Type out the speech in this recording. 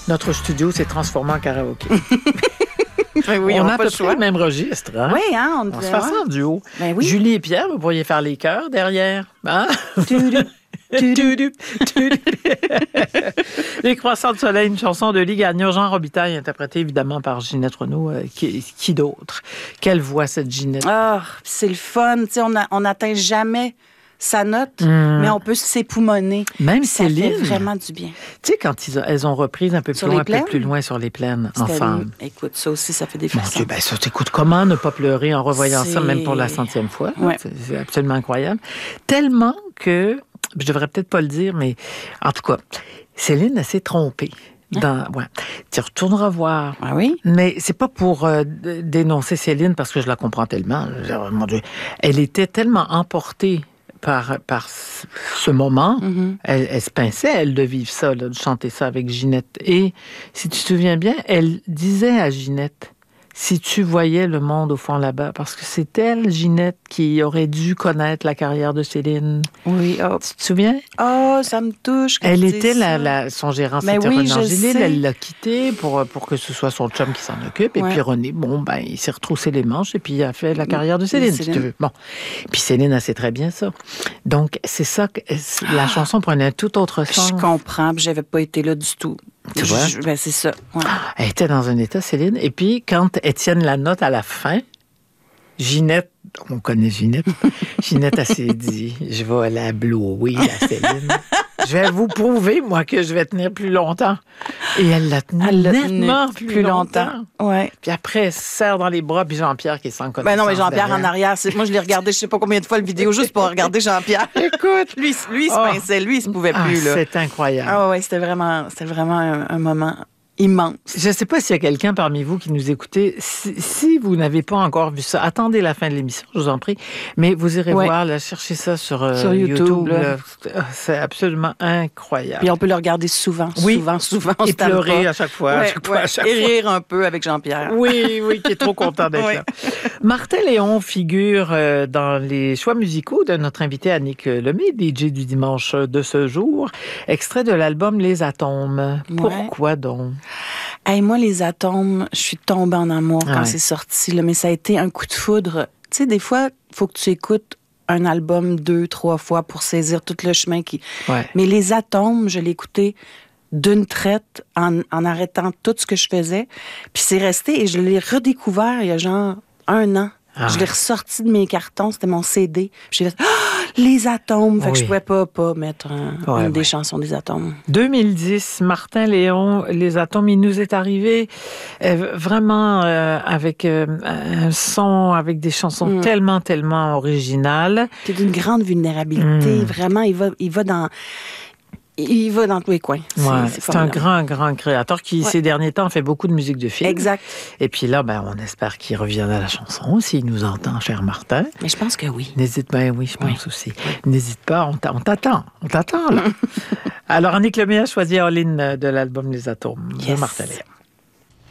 Notre studio s'est transformé en karaoké. Ben oui, on a à pas peu le près choix. le même registre. Hein? Oui, hein? On se fait ça en duo. Ben oui. Julie et Pierre, vous pourriez faire les chœurs derrière. Hein? Les croissants de soleil, une chanson de Lee Gagnon, Jean Robitaille, interprétée évidemment par Ginette Renaud. Qui d'autre? Quelle voix cette Ginette? Ah, c'est le fun. Tu sais, on n'atteint jamais sa note, mais on peut s'époumoner. Même ça Céline. fait vraiment du bien. Tu sais, quand elles ont repris un peu Sur plus loin, les plaines? un peu plus loin sur les plaines, C'était- ensemble. Écoute, ça aussi, ça fait des Mon frissons. Dieu, ben ça, t'écoutes, comment ne pas pleurer en revoyant ça, C'est- même pour la 100e fois? Ouais. C'est absolument incroyable. Tellement que, je devrais peut-être pas le dire, mais en tout cas, Céline, elle s'est trompée. Tu retourneras voir. Ah oui? Mais c'est pas pour dénoncer Céline, parce que je la comprends tellement. Mon Dieu, elle était tellement emportée par ce moment. Elle se pinçait, elle, de vivre ça, là, de chanter ça avec Ginette. Et si tu te souviens bien, elle disait à Ginette, si tu voyais le monde au fond là-bas, parce que c'est elle, Ginette, qui aurait dû connaître la carrière de Céline. Oui. Oh, Tu te souviens? ça me touche. Elle était son gérant, Mais c'était oui, René je Angélil. sais. Elle l'a quitté pour que ce soit son chum qui s'en occupe. Et Ouais. puis René, il s'est retroussé les manches et puis il a fait la carrière de Céline, si tu veux. Bon. Puis Céline, elle sait très bien ça. Donc, c'est ça que la chanson prenait un tout autre sens. Je comprends, puis j'avais pas été là du tout. Tu vois? Ben, c'est ça. Ouais. Elle était dans un état, Céline. Et puis, quand Étienne la note à la fin, Ginette, on connaît Ginette, Ginette, elle s'est dit, je vais la blouer à Céline. Je vais vous prouver, moi, que je vais tenir plus longtemps. Et elle l'a tenu nettement plus longtemps. Ouais. Puis après, elle se serre dans les bras, puis Jean-Pierre qui est sans connaissance. Ben non, mais Jean-Pierre en derrière. arrière, moi je l'ai regardé je sais pas combien de fois le vidéo juste pour regarder Jean-Pierre. Écoute, lui il se pinçait, lui il se pouvait plus là. C'est incroyable. Ah ouais, c'était vraiment un moment immense. Je ne sais pas s'il y a quelqu'un parmi vous qui nous écoutez. Si vous n'avez pas encore vu ça, attendez la fin de l'émission, je vous en prie. Mais vous irez voir, là, cherchez ça sur YouTube. Là. C'est absolument incroyable. Puis on peut le regarder souvent. Et pleurer à chaque fois. Et rire un peu avec Jean-Pierre. Oui, qui est trop content d'être là. Martin Léon figure dans les choix musicaux de notre invité Annick Lemay, DJ du dimanche de ce jour. Extrait de l'album Les Atomes. Ouais. Pourquoi donc? Hey, moi, Les Atomes, je suis tombée en amour quand c'est sorti, là, mais ça a été un coup de foudre. Tu sais, des fois, il faut que tu écoutes un album 2-3 fois pour saisir tout le chemin qui... Ouais. Mais Les Atomes, je l'ai écouté d'une traite en arrêtant tout ce que je faisais. Puis c'est resté et je l'ai redécouvert il y a genre 1 an. Je l'ai ressorti de mes cartons, c'était mon CD. Puis j'ai fait Les Atomes. Fait que je pouvais pas mettre une des chansons des Atomes. 2010, Martin Léon, Les Atomes, il nous est arrivé vraiment avec un son, avec des chansons tellement originales. C'est d'une grande vulnérabilité. Vraiment, il va dans tous les coins. C'est un grand créateur qui, ces derniers temps, fait beaucoup de musique de film. Exact. Et puis là, on espère qu'il revienne à la chanson, s'il nous entend, cher Martin. Mais je pense que oui. N'hésite pas, je pense aussi. N'hésite pas, on t'attend. On t'attend, là. Alors, Annick Lemay a choisi All In de l'album Les Atomes de Martin Léon.